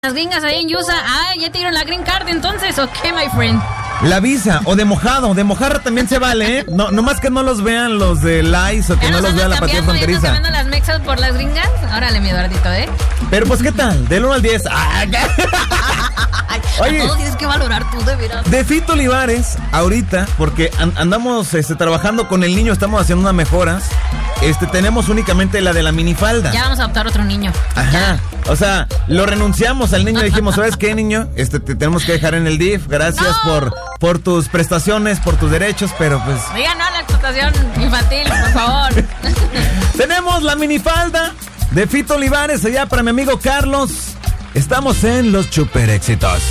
Las gringas ahí en USA. Ah, ya te dieron la green card entonces, ¿o qué, my friend? La visa, o de mojado, de mojarra también se vale, ¿eh? No más que no los vean los de ICE o que no los vea la patrulla fronteriza. ¿Ya las mexas por las gringas? Órale, mi Eduardito, ¿eh? Pero pues, ¿qué tal? Del 1 al 10. Oye, todo tienes que valorar tú, de veras. De Fito Olivares, ahorita, porque andamos trabajando con el niño, estamos haciendo unas mejoras. Tenemos únicamente la de la minifalda. Ya vamos a adoptar otro niño. Ajá. Ya. O sea, lo renunciamos al niño y dijimos, ¿sabes qué, niño? Te tenemos que dejar en el DIF. Gracias por tus prestaciones, por tus derechos, pero pues... Diga no a la explotación infantil, por favor. Tenemos la minifalda de Fito Olivares allá para mi amigo Carlos. Estamos en los super exitosos.